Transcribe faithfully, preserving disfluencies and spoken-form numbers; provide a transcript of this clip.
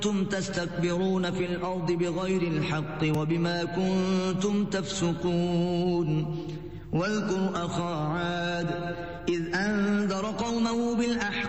كنتم تستكبرون في الأرض بغير الحق وبما كنتم تفسقون واذكر أخا عاد إذ أنذر قومه بالأحقاف